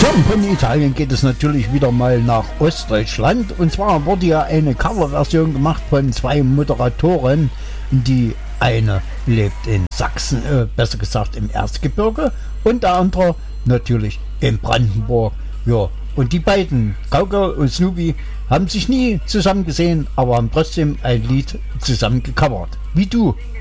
Von Italien geht es natürlich wieder mal nach Ostdeutschland, und zwar wurde ja eine Coverversion gemacht von zwei Moderatoren. Die eine lebt in Sachsen, besser gesagt im Erzgebirge, und der andere natürlich in Brandenburg. Ja, und die beiden, Gaukel und Snoopy, haben sich nie zusammen gesehen, aber haben trotzdem ein Lied zusammen gecovert. Wie du.